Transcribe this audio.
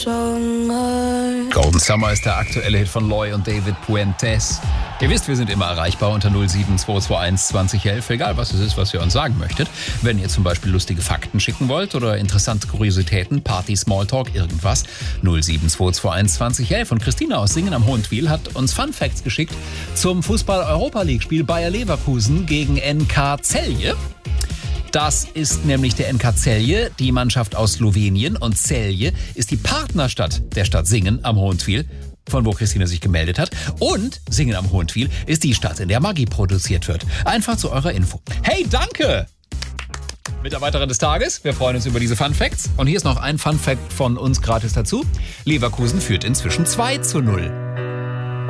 Golden Summer ist der aktuelle Hit von Loy und David Puentes. Ihr wisst, wir sind immer erreichbar unter 07221 2011, egal was es ist, was ihr uns sagen möchtet. Wenn ihr zum Beispiel lustige Fakten schicken wollt oder interessante Kuriositäten, Party, Smalltalk, irgendwas, 07221 2011. Und Christina aus Singen am Hohentwiel hat uns Fun Facts geschickt zum Fußball-Europa-League-Spiel Bayer Leverkusen gegen NK Celje. Das ist nämlich der NK Celje, die Mannschaft aus Slowenien. Und Celje ist die Partnerstadt der Stadt Singen am Hohentwiel, von wo Christina sich gemeldet hat. Und Singen am Hohentwiel ist die Stadt, in der Maggi produziert wird. Einfach zu eurer Info. Hey, danke! Mitarbeiterin des Tages, wir freuen uns über diese Fun Facts. Und hier ist noch ein Fun Fact von uns gratis dazu. Leverkusen führt inzwischen 2:0.